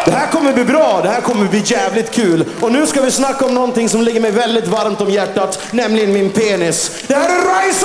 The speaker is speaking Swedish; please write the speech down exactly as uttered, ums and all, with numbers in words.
Det här kommer bli bra, det här kommer bli jävligt kul. Och nu ska vi snacka om någonting som ligger mig väldigt varmt om hjärtat, nämligen min penis. Det här är Rise